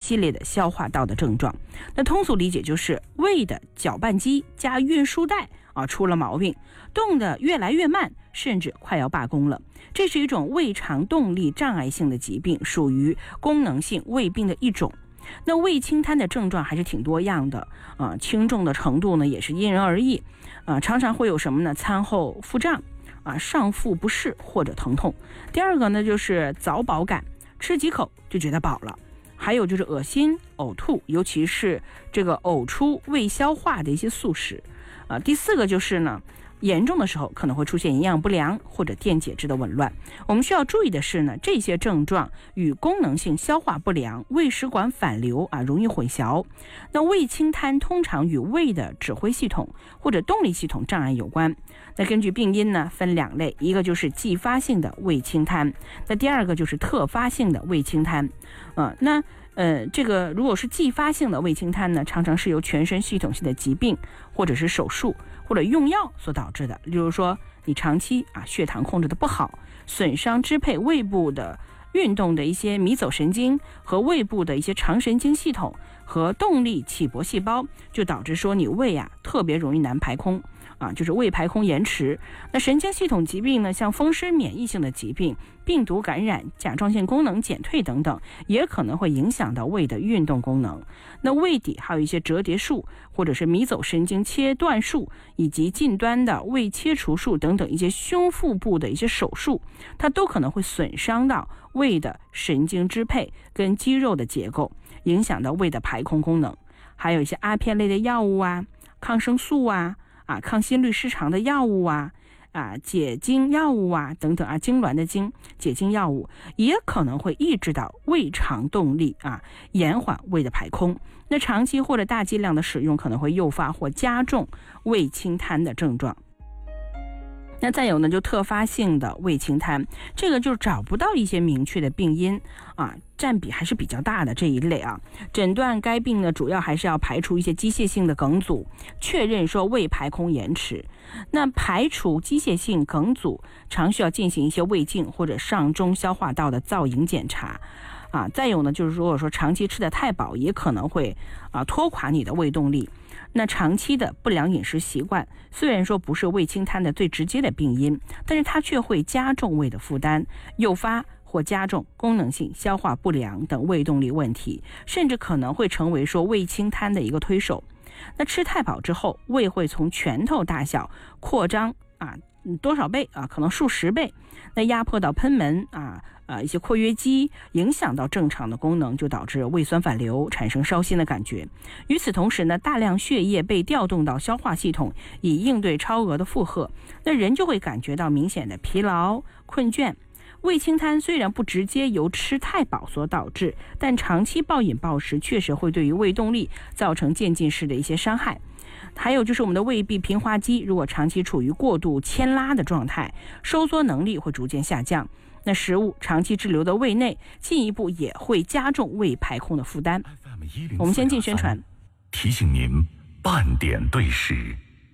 系列的消化道的症状。那通俗理解就是胃的搅拌机加运输带出了毛病，动得越来越慢，甚至快要罢工了。这是一种胃肠动力障碍性的疾病，属于功能性胃病的一种。那胃清瘫的症状还是挺多样的轻重的程度呢也是因人而异常常会有什么呢？餐后腹胀上腹不适或者疼痛。第二个呢就是早饱感，吃几口就觉得饱了。还有就是恶心、呕吐，尤其是这个呕出未消化的一些素食第四个就是呢，严重的时候可能会出现营养不良或者电解质的紊乱。我们需要注意的是呢，这些症状与功能性消化不良、胃食管反流容易混淆。那胃清瘫通常与胃的指挥系统或者动力系统障碍有关。那根据病因呢，分两类，一个就是继发性的胃清瘫，那第二个就是特发性的胃清瘫。这个如果是继发性的胃清瘫呢，常常是由全身系统性的疾病或者是手术或者用药所导致的。例如说你长期血糖控制的不好，损伤支配胃部的运动的一些迷走神经和胃部的一些肠神经系统和动力起搏细胞，就导致说你胃特别容易难排空就是胃排空延迟。那神经系统疾病呢，像风湿免疫性的疾病、病毒感染、甲状腺功能减退等等，也可能会影响到胃的运动功能。那胃底还有一些折叠术或者是迷走神经切断术，以及近端的胃切除术等等一些胸腹部的一些手术，它都可能会损伤到胃的神经支配跟肌肉的结构，影响到胃的排空功能。还有一些阿片类的药物抗生素抗心律失常的药物解经药物等等痉挛的痉，解经药物也可能会抑制到胃肠动力延缓胃的排空。那长期或者大剂量的使用可能会诱发或加重胃清瘫的症状。那再有呢，就特发性的胃清瘫，这个就找不到一些明确的病因占比还是比较大的这一类诊断该病呢，主要还是要排除一些机械性的梗阻，确认说胃排空延迟。那排除机械性梗阻，常需要进行一些胃镜或者上中消化道的造影检查再有呢，就是如果说长期吃得太饱，也可能会拖垮你的胃动力。那长期的不良饮食习惯，虽然说不是胃清瘫的最直接的病因，但是它却会加重胃的负担，诱发或加重功能性消化不良等胃动力问题，甚至可能会成为说胃清瘫的一个推手。那吃太饱之后，胃会从拳头大小扩张多少倍可能数十倍，那压迫到贲门一些括约肌，影响到正常的功能，就导致胃酸反流，产生烧心的感觉。与此同时呢，大量血液被调动到消化系统，以应对超额的负荷，那人就会感觉到明显的疲劳、困倦。胃清瘫虽然不直接由吃太饱所导致，但长期暴饮暴食确实会对于胃动力造成渐进式的一些伤害。还有就是我们的胃壁平滑肌如果长期处于过度牵拉的状态，收缩能力会逐渐下降，那食物长期滞留的胃内，进一步也会加重胃排空的负担。我们先进宣传， 提醒您半点对时。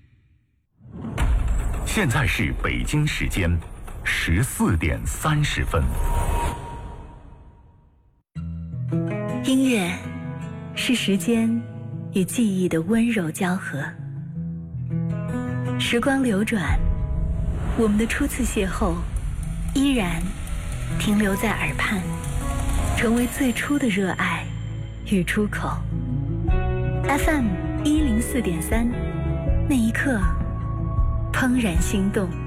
现在是北京时间14点30分。 音乐是时间与记忆的温柔交合，时光流转，我们的初次邂逅依然停留在耳畔，成为最初的热爱与出口。 FM104.3，那一刻怦然心动。